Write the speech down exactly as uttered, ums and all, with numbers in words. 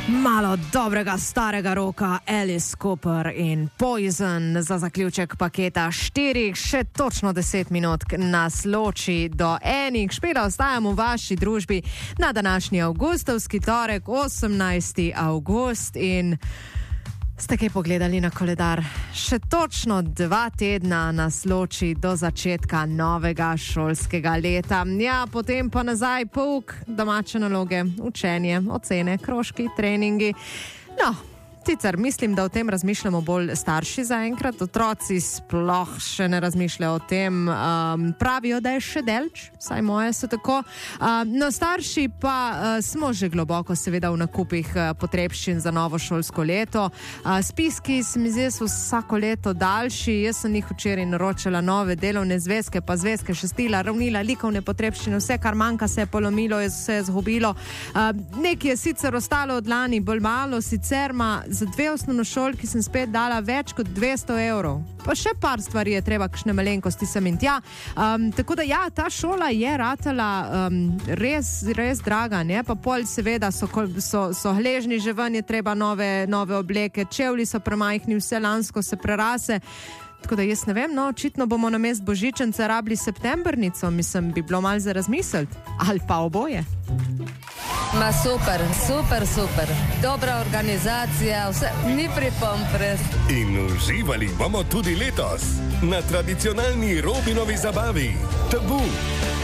Malo dobrega starega roka, Alice Cooper in Poison za zaključek paketa štirih, še točno deset minut nas loči do enih. Špela, ostajamo v vaši družbi na današnji avgustovski torek, osemnajsti avgust, in ste kaj pogledali na koledar? Še točno dva tedna nas loči do začetka novega šolskega leta. Ja, potem pa nazaj pouk, domače naloge, učenje, ocene, krožki, treningi. No, sicer mislim, da o tem razmišljamo bolj starši zaenkrat, otroci sploh še ne razmišljajo o tem, um, pravijo, da je še delč, saj moje so tako. Um, no, starši pa uh, smo že globoko seveda v nakupih uh, potrebščin za novo šolsko leto. Uh, spiski se mi zdi so vsako leto daljši, jaz sem jih včeraj naročila nove delovne zvezke, pa zvezke, šestila, ravnila, likovne potrebščine, vse, kar manjka, se je polomilo, je vse zgubilo. Uh, nekaj je sicer ostalo od lani, bolj malo, sicer ma za dve osnovnošolki sem spet dala več kot dvesto evrov. Pa še par stvari je treba, kakšne malenkosti sem in tja. Um, tako da ja, ta šola je ratala um, res, res draga, ne? Pa pol seveda so, so, so hležni že ven, je treba nove, nove obleke, čevlji so premajhni, vse lansko se prerase. Tako da jaz ne vem, no, očitno bomo na mest božičence rabili septembrnico, mislim, bi bilo malo za razmisliti. Ali pa oboje. Ma super, super, super. Dobra organizacija, vse, ni pripomb res. In uživali bomo tudi letos na tradicionalni Robinovi zabavi. Tabu.